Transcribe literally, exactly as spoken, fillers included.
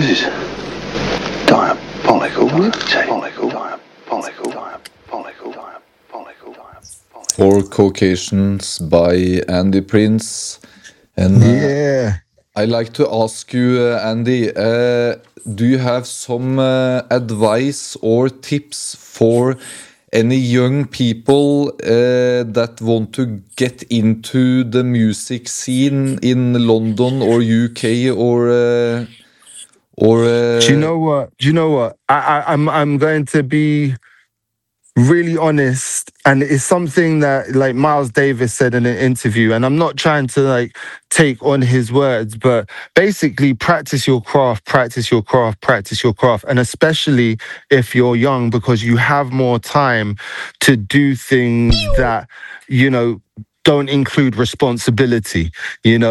This is diabolical. Diabolical. Diabolical. Diabolical. Diabolical. Four Caucasians by Andy Prince. And uh, Yeah. I like to ask you, uh, Andy, uh, do you have some uh, advice or tips for any young people uh, that want to get into the music scene in London or U K or uh, or? Uh, Do you know what? Do you know what? I, I, I'm I'm going to be really honest, and it's something that like Miles Davis said in an interview, and I'm not trying to like take on his words, but basically practice your craft, practice your craft, practice your craft, and especially if you're young, because you have more time to do things that, you know, don't include responsibility, you know.